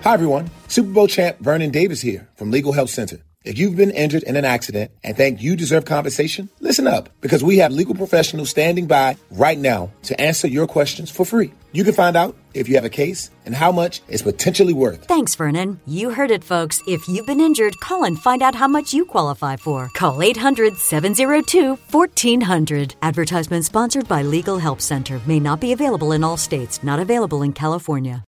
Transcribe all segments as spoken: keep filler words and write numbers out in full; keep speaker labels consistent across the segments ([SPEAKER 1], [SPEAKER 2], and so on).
[SPEAKER 1] Hi, everyone. Super Bowl champ Vernon Davis here from Legal Help Center. If you've been injured in an accident and think you deserve compensation, listen up, because we have legal professionals standing by right now to answer your questions for free. You can find out if you have a case and how much it's potentially worth.
[SPEAKER 2] Thanks, Vernon. You heard it, folks. If you've been injured, call and find out how much you qualify for. Call eight hundred, seven oh two, fourteen hundred. Advertisement sponsored by Legal Help Center. May not be available in all states. Not available in California.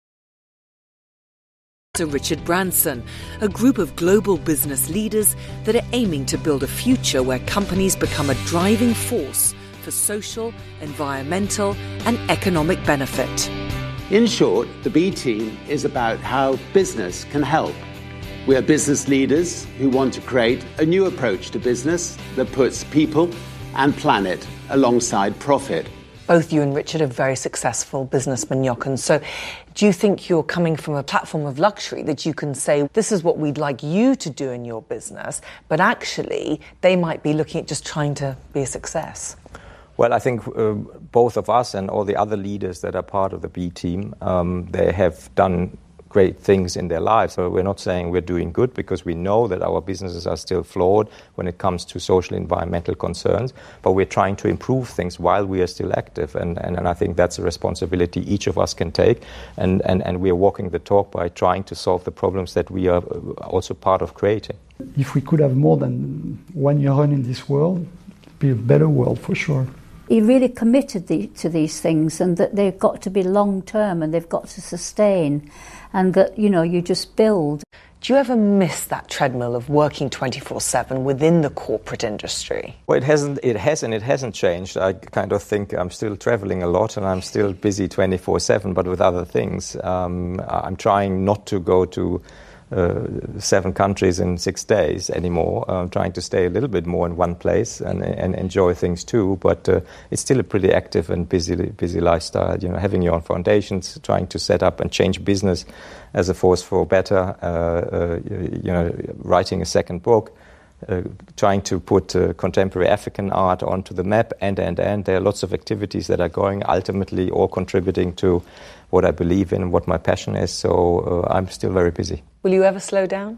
[SPEAKER 3] To Richard Branson, a group of global business leaders that are aiming to build a future where companies become a driving force for social, environmental, and economic benefit.
[SPEAKER 4] In short, the B Team is about how business can help. We are business leaders who want to create a new approach to business that puts people and planet alongside profit.
[SPEAKER 3] Both you and Richard are very successful businessmen, Jochen. So do you think you're coming from a platform of luxury that you can say, this is what we'd like you to do in your business, but actually they might be looking at just trying to be a success?
[SPEAKER 5] Well, I think uh, both of us and all the other leaders that are part of the B Team, um, they have done great things in their lives. So we're not saying we're doing good, because we know that our businesses are still flawed when it comes to social environmental concerns, but we're trying to improve things while we are still active, and, and, and I think that's a responsibility each of us can take, and, and, and we are walking the talk by trying to solve the problems that we are also part of creating.
[SPEAKER 6] If we could have more than one Jochen in this world, it'd be a better world for sure.
[SPEAKER 7] He really committed the, to these things, and that they've got to be long-term and they've got to sustain, and that, you know, you just build.
[SPEAKER 3] Do you ever miss that treadmill of working twenty-four seven within the corporate industry?
[SPEAKER 5] Well, it hasn't. It has, and it hasn't changed. I kind of think I'm still traveling a lot, and I'm still busy twenty-four seven, but with other things. Um, I'm trying not to go to Uh, seven countries in six days anymore. I'm uh, trying to stay a little bit more in one place and, and enjoy things too. But uh, it's still a pretty active and busy, busy lifestyle. You know, having your own foundations, trying to set up and change business as a force for better. Uh, uh, you know, writing a second book. Uh, trying to put uh, contemporary African art onto the map, and, and, and. There are lots of activities that are going, ultimately all contributing to what I believe in, what my passion is, so uh, I'm still very busy.
[SPEAKER 3] Will you ever slow down?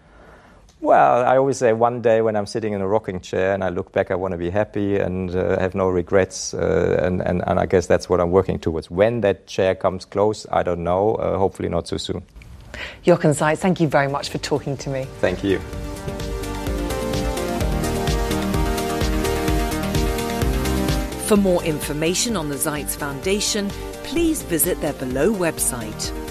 [SPEAKER 5] Well, I always say one day when I'm sitting in a rocking chair and I look back, I want to be happy and uh, have no regrets, uh, and, and, and I guess that's what I'm working towards. When that chair comes close, I don't know, uh, hopefully not so soon.
[SPEAKER 3] Jochen Zeitz, thank you very much for talking to me.
[SPEAKER 5] Thank you.
[SPEAKER 3] For more information on the Zeitz Foundation, please visit their below website.